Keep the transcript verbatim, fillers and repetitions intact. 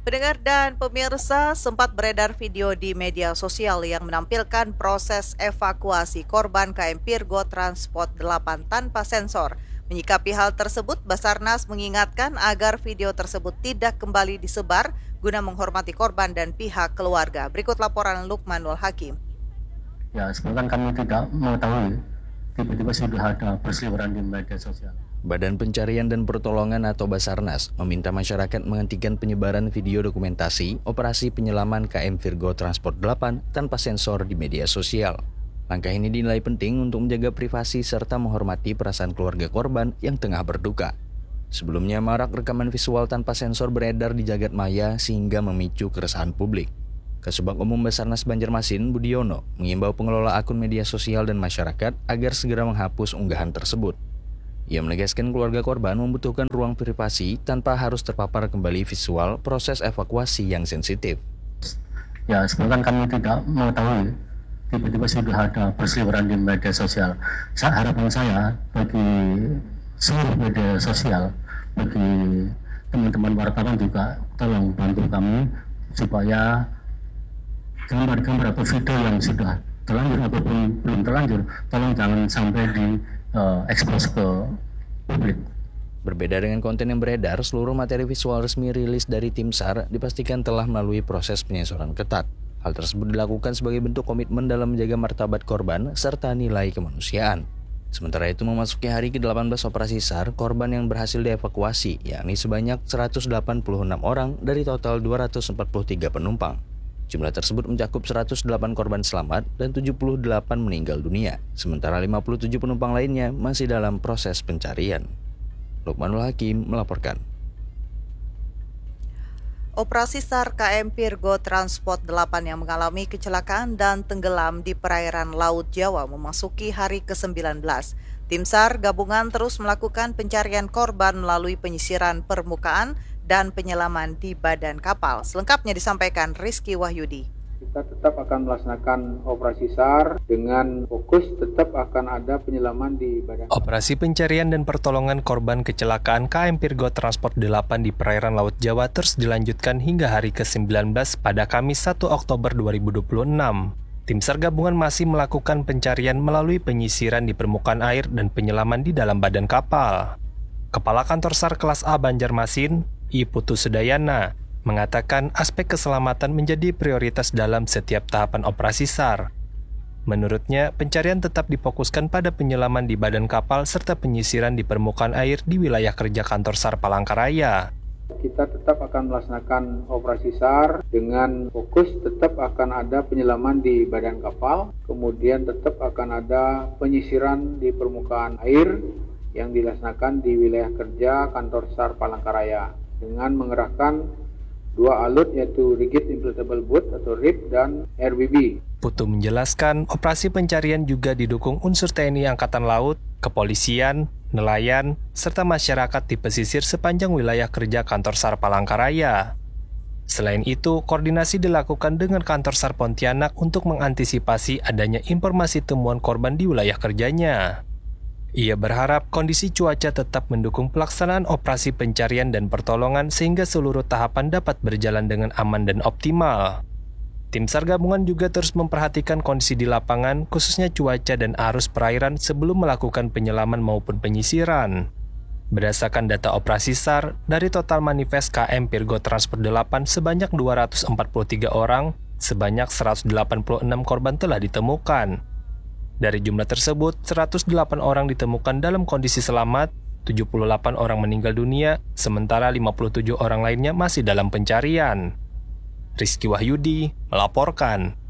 Pendengar dan pemirsa, sempat beredar video di media sosial yang menampilkan proses evakuasi korban K M Pirgo Transport delapan tanpa sensor. Menyikapi hal tersebut, Basarnas mengingatkan agar video tersebut tidak kembali disebar guna menghormati korban dan pihak keluarga. Berikut laporan Lukmanul Hakim. Ya, sebenarnya kami tidak mengetahui tiba-tiba sudah ada berseliweran di media sosial. Badan Pencarian dan Pertolongan atau Basarnas meminta masyarakat menghentikan penyebaran video dokumentasi operasi penyelaman K M Pirgo Transport delapan tanpa sensor di media sosial. Langkah ini dinilai penting untuk menjaga privasi serta menghormati perasaan keluarga korban yang tengah berduka. Sebelumnya marak rekaman visual tanpa sensor beredar di jagat maya sehingga memicu keresahan publik. Kasubag Umum Basarnas Banjarmasin, Budiono, mengimbau pengelola akun media sosial dan masyarakat agar segera menghapus unggahan tersebut. Ia menegaskan keluarga korban membutuhkan ruang privasi tanpa harus terpapar kembali visual proses evakuasi yang sensitif. Ya, sebenarnya kami tidak mengetahui tiba-tiba sudah ada berseliweran di media sosial. Harapan saya bagi seluruh media sosial, bagi teman-teman wartawan juga, tolong bantu kami supaya gambar-gambar atau video yang sudah terlanjur ataupun belum terlanjur, tolong jangan sampai di uh, ekspos ke publik. Berbeda dengan konten yang beredar, seluruh materi visual resmi rilis dari tim S A R dipastikan telah melalui proses penyensoran ketat. Hal tersebut dilakukan sebagai bentuk komitmen dalam menjaga martabat korban serta nilai kemanusiaan. Sementara itu memasuki hari ke delapan belas operasi S A R, korban yang berhasil dievakuasi, yakni sebanyak seratus delapan puluh enam orang dari total dua ratus empat puluh tiga penumpang. Jumlah tersebut mencakup seratus delapan korban selamat dan tujuh puluh delapan meninggal dunia, sementara lima puluh tujuh penumpang lainnya masih dalam proses pencarian. Lukmanul Hakim melaporkan. Operasi S A R K M Pirgo Transport delapan yang mengalami kecelakaan dan tenggelam di perairan Laut Jawa memasuki hari ke sembilan belas. Tim S A R gabungan terus melakukan pencarian korban melalui penyisiran permukaan dan penyelaman di badan kapal. Selengkapnya disampaikan Rizky Wahyudi. Kita tetap akan melaksanakan operasi S A R dengan fokus tetap akan ada penyelaman di badan. Operasi pencarian dan pertolongan korban kecelakaan K M Pirgo Transport delapan di perairan Laut Jawa terus dilanjutkan hingga hari ke sembilan belas pada Kamis satu Oktober dua ribu dua puluh enam. Tim S A R gabungan masih melakukan pencarian melalui penyisiran di permukaan air dan penyelaman di dalam badan kapal. Kepala Kantor S A R kelas A Banjarmasin, I Putu Sudayana, mengatakan aspek keselamatan menjadi prioritas dalam setiap tahapan operasi S A R. Menurutnya, pencarian tetap difokuskan pada penyelaman di badan kapal serta penyisiran di permukaan air di wilayah kerja kantor S A R Palangkaraya. Kita tetap akan melaksanakan operasi S A R dengan fokus tetap akan ada penyelaman di badan kapal, kemudian tetap akan ada penyisiran di permukaan air yang dilaksanakan di wilayah kerja kantor S A R Palangkaraya dengan mengerahkan dua alut yaitu Rigid Inflatable Boat atau R I B dan R W B. Putu menjelaskan operasi pencarian juga didukung unsur T N I Angkatan Laut, kepolisian, nelayan, serta masyarakat di pesisir sepanjang wilayah kerja kantor S A R Palangkaraya. Selain itu, koordinasi dilakukan dengan kantor S A R Pontianak untuk mengantisipasi adanya informasi temuan korban di wilayah kerjanya. Ia berharap kondisi cuaca tetap mendukung pelaksanaan operasi pencarian dan pertolongan sehingga seluruh tahapan dapat berjalan dengan aman dan optimal. Tim S A R gabungan juga terus memperhatikan kondisi di lapangan, khususnya cuaca dan arus perairan sebelum melakukan penyelaman maupun penyisiran. Berdasarkan data operasi S A R, dari total manifest K M Pirgo Transport delapan sebanyak dua ratus empat puluh tiga orang, sebanyak seratus delapan puluh enam korban telah ditemukan. Dari jumlah tersebut, seratus delapan orang ditemukan dalam kondisi selamat, tujuh puluh delapan orang meninggal dunia, sementara lima puluh tujuh orang lainnya masih dalam pencarian. Rizky Wahyudi melaporkan.